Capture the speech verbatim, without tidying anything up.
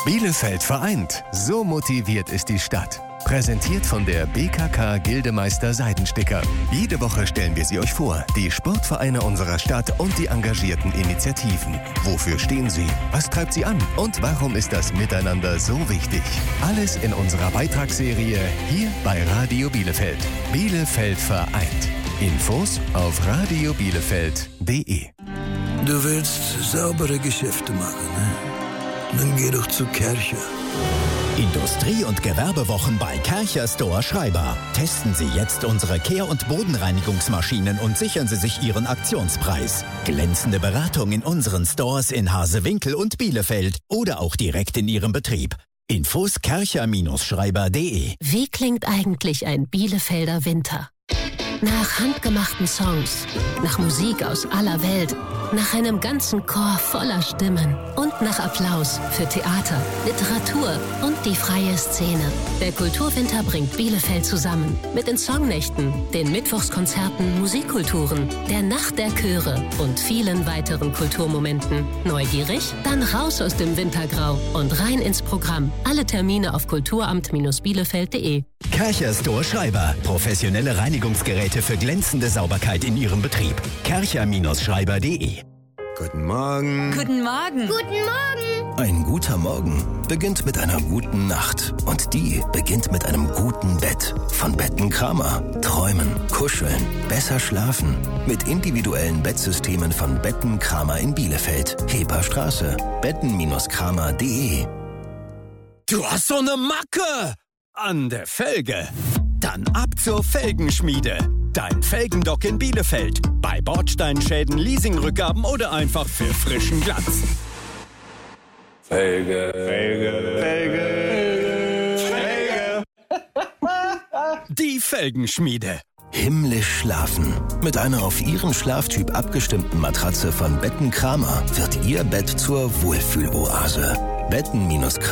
Bielefeld vereint. So motiviert ist die Stadt. Präsentiert von der B K K Gildemeister Seidensticker. Jede Woche stellen wir sie euch vor. Die Sportvereine unserer Stadt und die engagierten Initiativen. Wofür stehen sie? Was treibt sie an? Und warum ist das Miteinander so wichtig? Alles in unserer Beitragsserie hier bei Radio Bielefeld. Bielefeld vereint. Infos auf radio bielefeld punkt de. Du willst saubere Geschäfte machen, ne? Dann geh doch zu Kärcher. Industrie- und Gewerbewochen bei Kärcher Store Schreiber. Testen Sie jetzt unsere Kehr- und Bodenreinigungsmaschinen und sichern Sie sich Ihren Aktionspreis. Glänzende Beratung in unseren Stores in Hasewinkel und Bielefeld oder auch direkt in Ihrem Betrieb. Infos kärcher Schreiber punkt de. Wie klingt eigentlich ein Bielefelder Winter? Nach handgemachten Songs, nach Musik aus aller Welt, nach einem ganzen Chor voller Stimmen und nach Applaus für Theater, Literatur und die freie Szene. Der Kulturwinter bringt Bielefeld zusammen mit den Songnächten, den Mittwochskonzerten, Musikkulturen, der Nacht der Chöre und vielen weiteren Kulturmomenten. Neugierig? Dann raus aus dem Wintergrau und rein ins Programm. Alle Termine auf kulturamt Bielefeld punkt de. Kärcher Store Schreiber. Professionelle Reinigungsgeräte für glänzende Sauberkeit in Ihrem Betrieb. kärcher Schreiber punkt de. Guten Morgen. Guten Morgen. Guten Morgen. Ein guter Morgen beginnt mit einer guten Nacht. Und die beginnt mit einem guten Bett. Von Betten Kramer. Träumen, kuscheln, besser schlafen. Mit individuellen Bettsystemen von Betten Kramer in Bielefeld. Heperstraße. betten Kramer punkt de. Du hast so eine Macke an der Felge. Dann ab zur Felgenschmiede. Dein Felgendock in Bielefeld. Bei Bordsteinschäden, Leasingrückgaben oder einfach für frischen Glanz. Felge, Felge, Felge, Felge. Die Felgenschmiede. Himmlisch schlafen. Mit einer auf Ihren Schlaftyp abgestimmten Matratze von Betten Kramer wird Ihr Bett zur Wohlfühloase. Betten